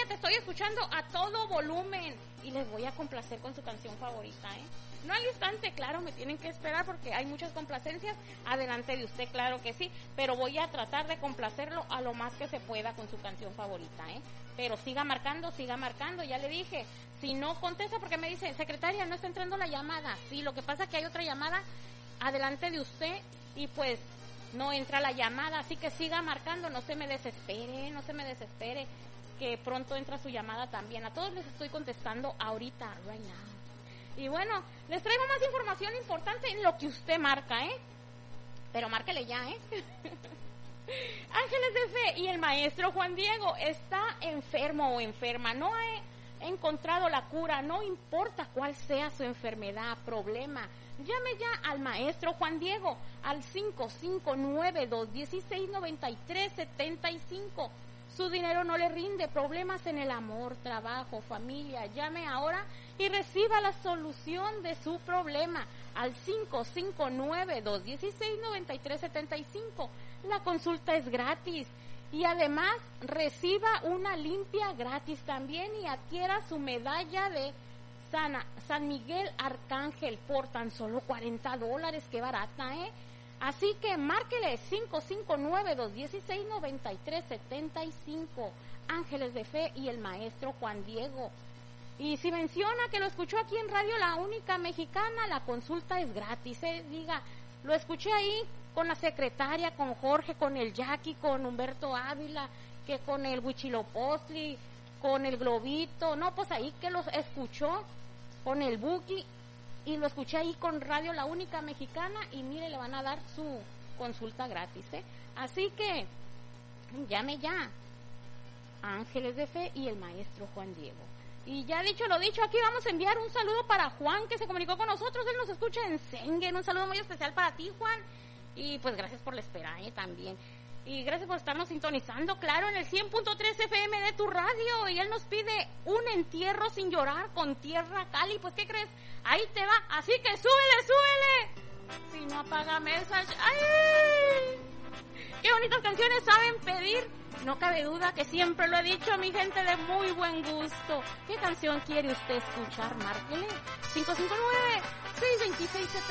te estoy escuchando a todo volumen y les voy a complacer con su canción favorita, No al instante, claro, me tienen que esperar porque hay muchas complacencias adelante de usted, claro que sí, pero voy a tratar de complacerlo a lo más que se pueda con su canción favorita, Pero siga marcando, ya le dije, si no contesta porque me dice, secretaria, no está entrando la llamada. Sí, lo que pasa es que hay otra llamada adelante de usted y pues no entra la llamada, así que siga marcando, no se me desespere, que pronto entra su llamada también. A todos les estoy contestando ahorita, right now. Y bueno, les traigo más información importante en lo que usted marca, Pero márquele ya, Ángeles de Fe y el maestro Juan Diego está enfermo o enferma, no ha encontrado la cura, no importa cuál sea su enfermedad, problema. Llame ya al maestro Juan Diego al 559-216-9375. Su dinero no le rinde, problemas en el amor, trabajo, familia. Llame ahora y reciba la solución de su problema al 559-216-9375. La consulta es gratis y además reciba una limpia gratis también y adquiera su medalla de San Miguel Arcángel por tan solo $40, qué barata, Así que márquele 559-216-9375, Ángeles de Fe y el maestro Juan Diego. Y si menciona que lo escuchó aquí en Radio La Única Mexicana, la consulta es gratis, Diga, lo escuché ahí con la secretaria, con Jorge, con el Jackie, con Humberto Ávila, que con el Huichilopostli, con el Globito, no, pues ahí que los escuchó con el Buki y lo escuché ahí con Radio La Única Mexicana y mire, le van a dar su consulta gratis, Así que llame ya a Ángeles de Fe y el maestro Juan Diego. Y ya dicho lo dicho, aquí vamos a enviar un saludo para Juan, que se comunicó con nosotros, él nos escucha en Sengen, un saludo muy especial para ti, Juan, y pues gracias por la espera, también. Y gracias por estarnos sintonizando, claro, en el 100.3 FM de tu radio. Y él nos pide un entierro sin llorar con Tierra Cali. Pues, ¿qué crees? Ahí te va. Así que súbele. Si no apaga mesas. ¡Ay! ¡Qué bonitas canciones saben pedir! No cabe duda que siempre lo he dicho, mi gente de muy buen gusto. ¿Qué canción quiere usted escuchar? Márquele 559-626-70.